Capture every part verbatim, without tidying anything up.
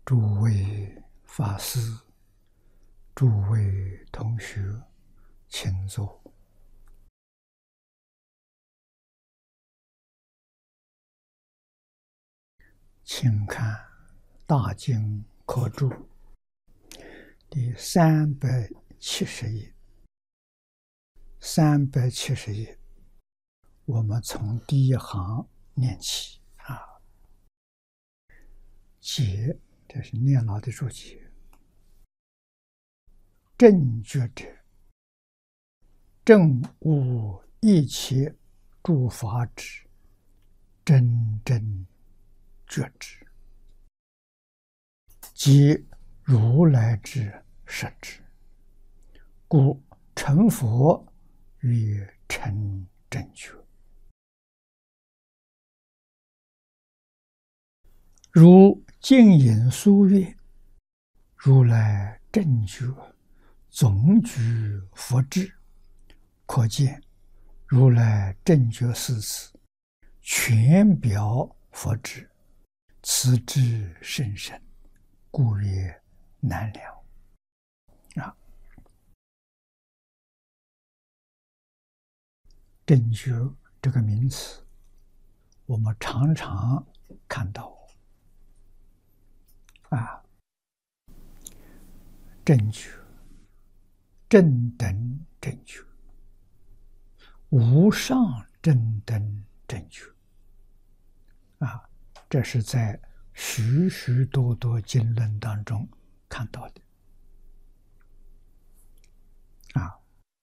诸位法师、诸位同学，请坐。请看《大经科注》第三百七十页。三百七十页，我们从第一行念起啊。解，这是念老的注解。正觉者，正悟一切诸法之真正觉知，即如来之实质，故成佛曰成正觉。如净隐书曰：如来正觉总具佛智，可见如来正觉四字全表佛智，此智甚深，故曰难了。啊，正觉这个名词，我们常常看到啊，正觉、正等正觉、无上正等正觉啊，这是在许许多多经论当中看到的啊。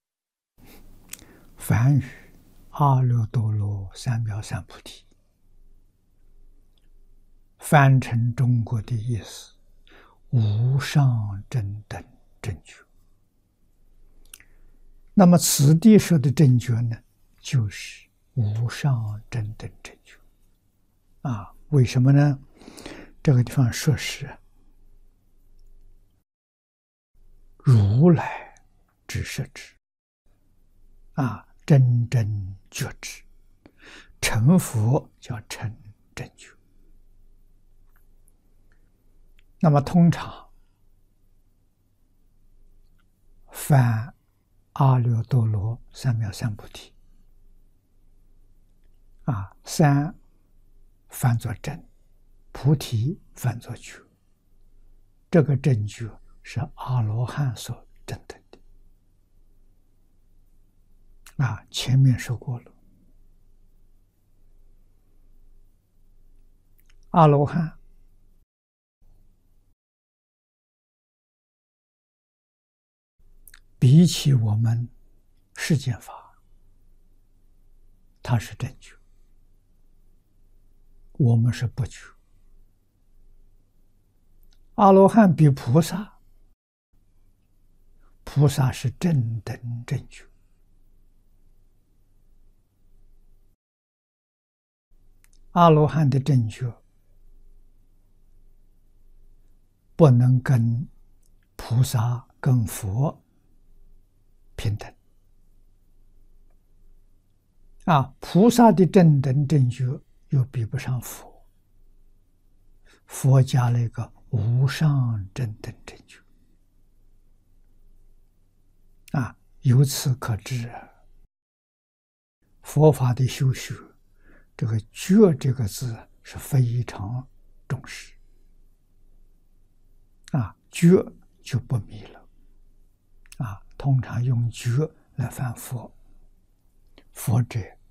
梵语阿耨多罗三藐三菩提，翻成中国的意思，无上正等正觉。那么此地说的正觉呢，就是无上正等正觉啊。为什么呢？这个地方说是如来之实质啊，真正觉知，成佛叫成正觉。那么通常翻阿耨多罗三藐三菩提啊，三翻作正，菩提翻作觉，这个正觉是阿罗汉所证得的啊。前面说过了，阿罗汉比起我们世间法，它是正觉，我们是不觉。阿罗汉比菩萨，菩萨是正等正觉，阿罗汉的正觉不能跟菩萨跟佛平等啊，菩萨的正等正觉又比不上佛，佛加了一个无上正等正觉啊。由此可知啊，佛法的修学，这个觉这个字是非常重视啊，觉就不迷了啊。通常用觉来翻佛，佛者